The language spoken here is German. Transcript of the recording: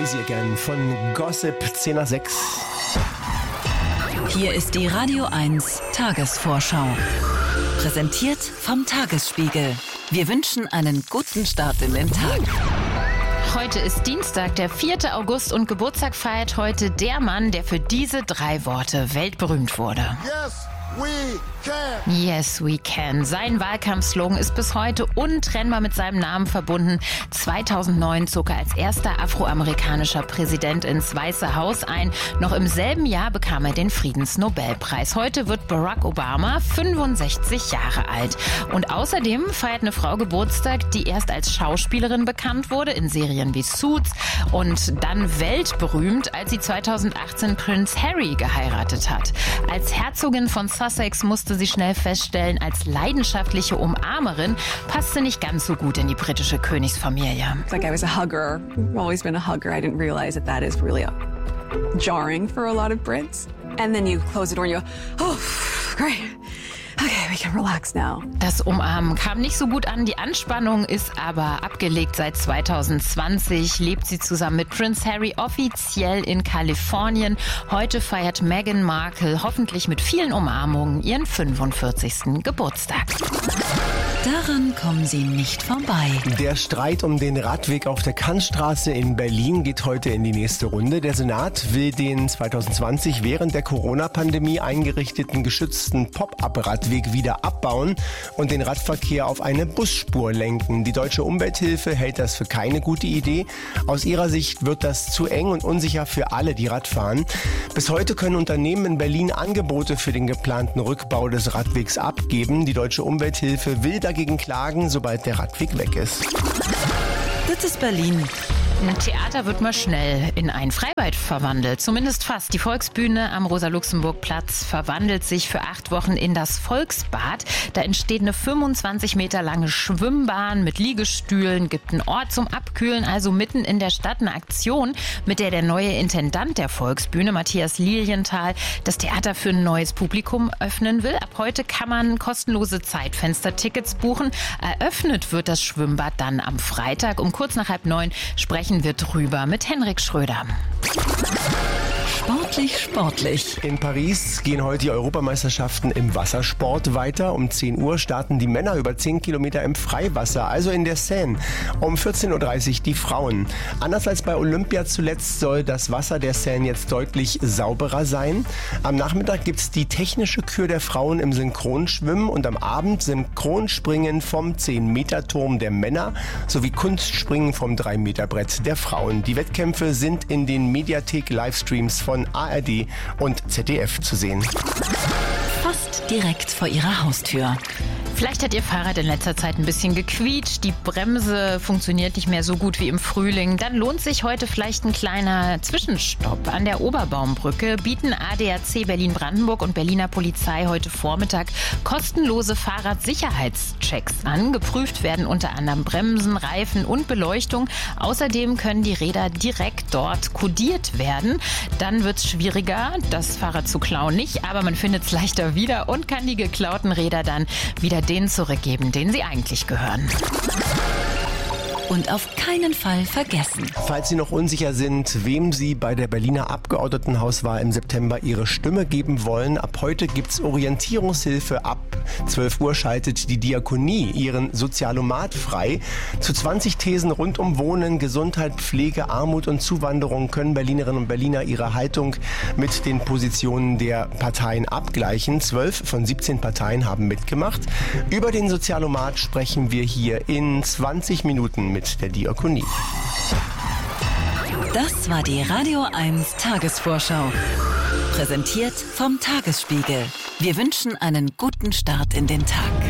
Crazy Again von Gossip 10 nach 6. Hier ist die Radio 1 Tagesvorschau. Präsentiert vom Tagesspiegel. Wir wünschen einen guten Start in den Tag. Heute ist Dienstag, der 4. August und Geburtstag feiert heute der Mann, der für diese 3 Worte weltberühmt wurde. Yes, we can. Yes, we can. Sein Wahlkampfslogan ist bis heute untrennbar mit seinem Namen verbunden. 2009 zog er als erster afroamerikanischer Präsident ins Weiße Haus ein. Noch im selben Jahr bekam er den Friedensnobelpreis. Heute wird Barack Obama 65 Jahre alt. Und außerdem feiert eine Frau Geburtstag, die erst als Schauspielerin bekannt wurde in Serien wie Suits und dann weltberühmt, als sie 2018 Prince Harry geheiratet hat. Als Herzogin von Sussex musste sie schnell feststellen, als leidenschaftliche Umarmerin passte nicht ganz so gut in die britische Königsfamilie. Like I was a hugger, always been a hugger. I didn't realize that is really jarring for a lot of Brits. And then you close the door and you go, oh, great. Okay, we can relax now. Das Umarmen kam nicht so gut an. Die Anspannung ist aber abgelegt. Seit 2020 lebt sie zusammen mit Prince Harry offiziell in Kalifornien. Heute feiert Meghan Markle hoffentlich mit vielen Umarmungen ihren 45. Geburtstag. Daran kommen Sie nicht vorbei. Der Streit um den Radweg auf der Kantstraße in Berlin geht heute in die nächste Runde. Der Senat will den 2020 während der Corona-Pandemie eingerichteten geschützten Pop-up-Radweg wieder abbauen und den Radverkehr auf eine Busspur lenken. Die Deutsche Umwelthilfe hält das für keine gute Idee. Aus ihrer Sicht wird das zu eng und unsicher für alle, die Rad fahren. Bis heute können Unternehmen in Berlin Angebote für den geplanten Rückbau des Radwegs abgeben. Die Deutsche Umwelthilfe will dagegen klagen, sobald der Radweg weg ist. Das ist Berlin. Ein Theater wird mal schnell in ein Freibad verwandelt. Zumindest fast. Die Volksbühne am Rosa-Luxemburg-Platz verwandelt sich für 8 Wochen in das Volksbad. Da entsteht eine 25 Meter lange Schwimmbahn mit Liegestühlen, gibt einen Ort zum Abkühlen, also mitten in der Stadt eine Aktion, mit der neue Intendant der Volksbühne, Matthias Lilienthal, das Theater für ein neues Publikum öffnen will. Ab heute kann man kostenlose Zeitfenster-Tickets buchen. Eröffnet wird das Schwimmbad dann am Freitag. Um kurz nach 8:30 sprechen wir drüber mit Henrik Schröder. Sportlich. In Paris gehen heute die Europameisterschaften im Wassersport weiter. Um 10 Uhr starten die Männer über 10 Kilometer im Freiwasser, also in der Seine. Um 14.30 Uhr die Frauen. Anders als bei Olympia zuletzt soll das Wasser der Seine jetzt deutlich sauberer sein. Am Nachmittag gibt es die technische Kür der Frauen im Synchronschwimmen und am Abend Synchronspringen vom 10-Meter-Turm der Männer sowie Kunstspringen vom 3-Meter-Brett der Frauen. Die Wettkämpfe sind in den Mediathek-Livestreams von ARD und ZDF zu sehen. Fast direkt vor Ihrer Haustür. Vielleicht hat Ihr Fahrrad in letzter Zeit ein bisschen gequietscht, die Bremse funktioniert nicht mehr so gut wie im Frühling. Dann lohnt sich heute vielleicht ein kleiner Zwischenstopp. An der Oberbaumbrücke bieten ADAC Berlin-Brandenburg und Berliner Polizei heute Vormittag kostenlose Fahrradsicherheitschecks an. Geprüft werden unter anderem Bremsen, Reifen und Beleuchtung. Außerdem können die Räder direkt dort kodiert werden. Dann wird es schwieriger, das Fahrrad zu klauen nicht, aber man findet es leichter wieder und kann die geklauten Räder dann wieder denen zurückgeben, denen sie eigentlich gehören. Und auf keinen Fall vergessen. Falls Sie noch unsicher sind, wem Sie bei der Berliner Abgeordnetenhauswahl im September Ihre Stimme geben wollen, ab heute gibt's Orientierungshilfe. Ab 12 Uhr schaltet die Diakonie ihren Sozialomat frei. Zu 20 Thesen rund um Wohnen, Gesundheit, Pflege, Armut und Zuwanderung können Berlinerinnen und Berliner ihre Haltung mit den Positionen der Parteien abgleichen. 12 von 17 Parteien haben mitgemacht. Über den Sozialomat sprechen wir hier in 20 Minuten mit der Diakonie. Das war die Radio 1 Tagesvorschau. Präsentiert vom Tagesspiegel. Wir wünschen einen guten Start in den Tag.